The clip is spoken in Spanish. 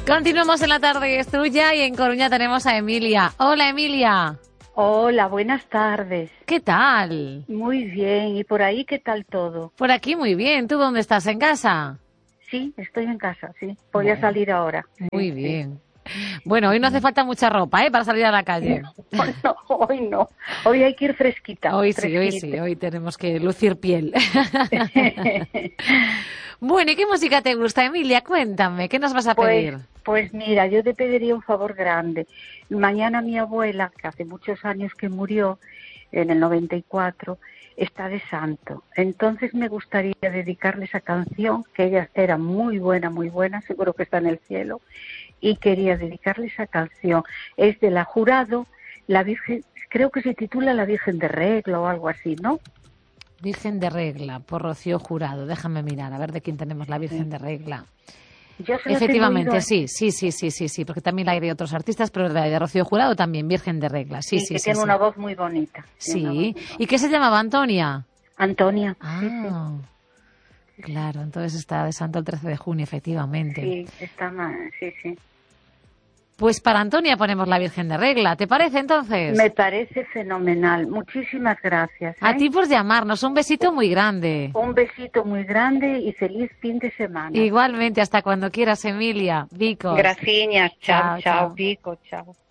Continuamos en La Tarde es Tuya y en Coruña tenemos a Emilia. Hola, Emilia. Hola, buenas tardes. ¿Qué tal? Muy bien. ¿Y por ahí qué tal todo? Por aquí muy bien. ¿Tú dónde estás? ¿En casa? Sí, estoy en casa, sí. Voy a salir ahora. Muy Sí, bien. Bueno, hoy no hace falta mucha ropa, para salir a la calle. No, hoy no. Hoy hay que ir fresquita. Hoy sí, hoy tenemos que lucir piel. Bueno, ¿y qué música te gusta, Emilia? Cuéntame, ¿qué nos vas a pedir? Pues mira, yo te pediría un favor grande. Mañana mi abuela, que hace muchos años que murió, en el 94, está de santo. Entonces me gustaría dedicarle esa canción, que ella era muy buena, seguro que está en el cielo, y quería dedicarle esa canción. Es de la Jurado, la Virgen, creo que se titula La Virgen de Regla o algo así, ¿no? Virgen de Regla, por Rocío Jurado. Déjame mirar, a ver de quién tenemos la Virgen de Regla. Yo se Efectivamente, sí, porque también hay de otros artistas, pero la de Rocío Jurado también, Virgen de Regla. Sí, que tiene una voz muy bonita. Sí, ¿y qué se llamaba, Antonia? Antonia. Ah, sí. Claro, entonces está de santo el 13 de junio, efectivamente. Sí, está mal, sí. Pues para Antonia ponemos la Virgen de Regla, ¿te parece entonces? Me parece fenomenal. Muchísimas gracias. A ti por llamarnos, un besito muy grande. Un besito muy grande y feliz fin de semana. Igualmente, hasta cuando quieras, Emilia. Vicos. Gracias, chao, Vico, chao.